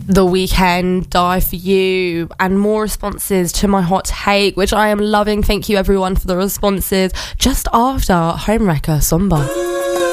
The Weeknd, Die For You, and more responses to my hot take, which I am loving. Thank you everyone for the responses. Just after Homewrecker, Somber.